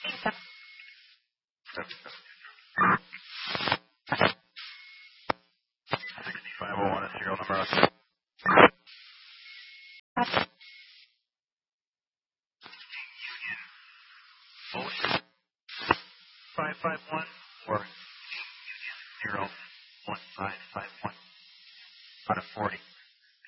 6501 is serial number. 551 or 01551 out of 40.